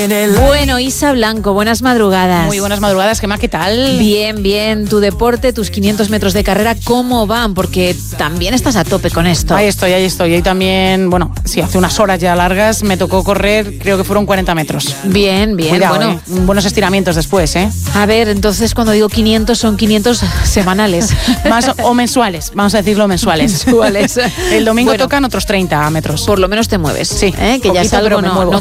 Bueno, Isa Blanco, buenas madrugadas. Muy buenas madrugadas, Gemma, ¿qué tal? Bien, bien. Tu deporte, tus 500 metros de carrera, ¿cómo van? Porque también estás a tope con esto. Ahí estoy. Hoy también, bueno, sí, hace unas horas ya largas me tocó correr, creo que fueron 40 metros. Bien, bien. Cuidado, bueno, buenos estiramientos después, ¿eh? A ver, entonces cuando digo 500 son 500 semanales. Más o mensuales, vamos a decirlo mensuales. Mensuales. El domingo tocan otros 30 metros. Por lo menos te mueves. Sí, que ya es algo, pero me muevo.